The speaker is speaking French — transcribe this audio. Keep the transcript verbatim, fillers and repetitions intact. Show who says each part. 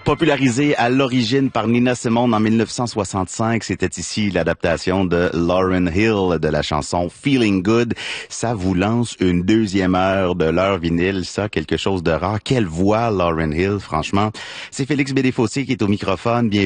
Speaker 1: Popularisé à l'origine par Nina Simone en mille neuf cent soixante-cinq, c'était ici l'adaptation de Lauryn Hill de la chanson Feeling Good. Ça vous lance une deuxième heure de l'heure vinyle, ça, quelque chose de rare. Quelle voix, Lauryn Hill, franchement. C'est Félix Bédéfossé qui est au microphone. Bienvenue.